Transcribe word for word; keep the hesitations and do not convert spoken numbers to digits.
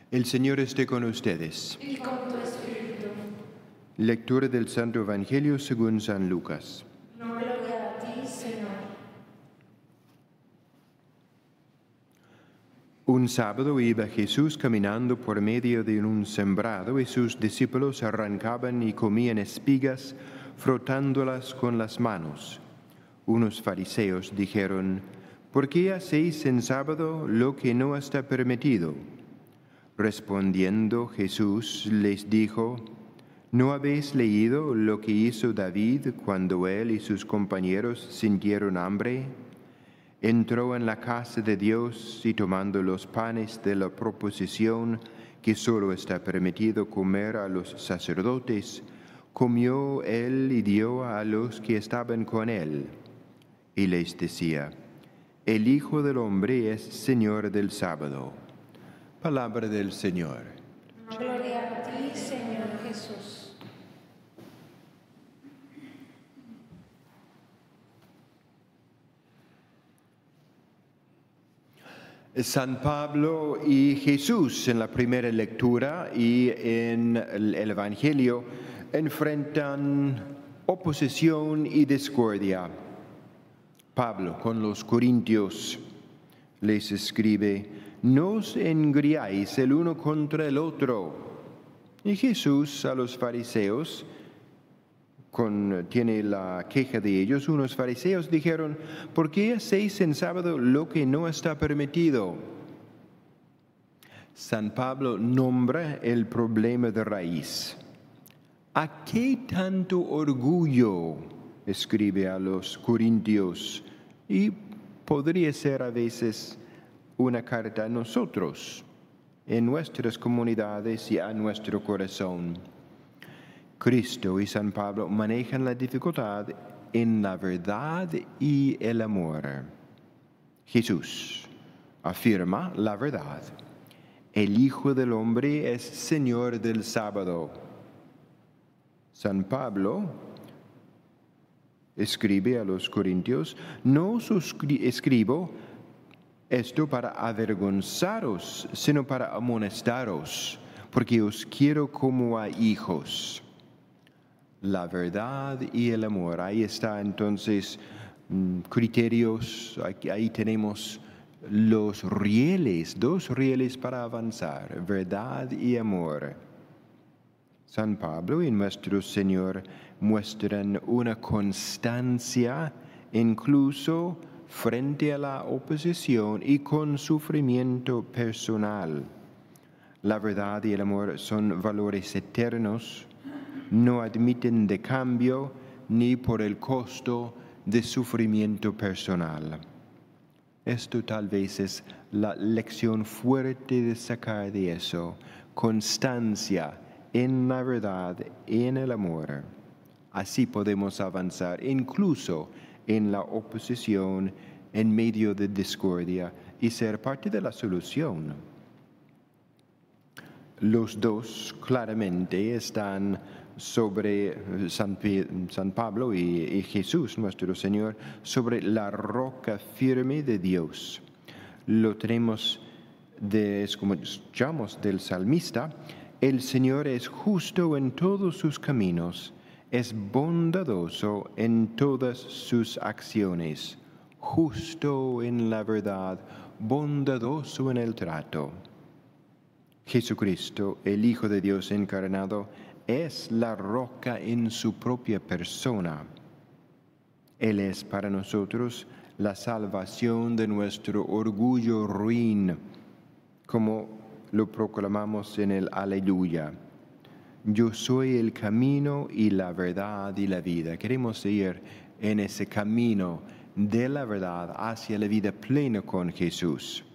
El Señor esté con ustedes. Y con tu espíritu. Lectura del Santo Evangelio según San Lucas. Gloria a ti, Señor. Un sábado iba Jesús caminando por medio de un sembrado y sus discípulos arrancaban y comían espigas frotándolas con las manos. Unos fariseos dijeron: ¿por qué hacéis en sábado lo que no está permitido? Respondiendo Jesús les dijo: ¿no habéis leído lo que hizo David cuando él y sus compañeros sintieron hambre? Entró en la casa de Dios y tomando los panes de la proposición que solo está permitido comer a los sacerdotes, comió él y dio a los que estaban con él. Y les decía: el Hijo del Hombre es Señor del sábado. Palabra del Señor. Gloria a ti, Señor Jesús. San Pablo y Jesús en la primera lectura y en el Evangelio enfrentan oposición y discordia. Pablo con los corintios les escribe: no os engriáis el uno contra el otro. Y Jesús a los fariseos, con, tiene la queja de ellos. Unos fariseos dijeron: ¿por qué hacéis en sábado lo que no está permitido? San Pablo nombra el problema de raíz. ¿A qué tanto orgullo? Escribe a los corintios, y podría ser a veces una carta a nosotros, en nuestras comunidades y a nuestro corazón. Cristo y San Pablo manejan la dificultad en la verdad y el amor. Jesús afirma la verdad. El Hijo del Hombre es Señor del sábado. San Pablo escribe a los corintios: no os escribo esto para avergonzaros, sino para amonestaros, porque os quiero como a hijos. La verdad y el amor. Ahí está entonces criterios, ahí tenemos los rieles, dos rieles para avanzar: verdad y amor. San Pablo y nuestro Señor muestran una constancia incluso frente a la oposición y con sufrimiento personal. La verdad y el amor son valores eternos, no admiten de cambio ni por el costo de sufrimiento personal. Esto tal vez es la lección fuerte de sacar de eso: constancia en la verdad y en el amor. Así podemos avanzar incluso en la oposición, en medio de discordia, y ser parte de la solución. Los dos claramente están sobre San, San Pablo y, y Jesús, nuestro Señor, sobre la roca firme de Dios. Lo tenemos, de, es como escuchamos del salmista: el Señor es justo en todos sus caminos, es bondadoso en todas sus acciones, justo en la verdad, bondadoso en el trato. Jesucristo, el Hijo de Dios encarnado, es la roca en su propia persona. Él es para nosotros la salvación de nuestro orgullo ruin, como lo proclamamos en el Aleluya. Yo soy el camino y la verdad y la vida. Queremos ir en ese camino de la verdad hacia la vida plena con Jesús.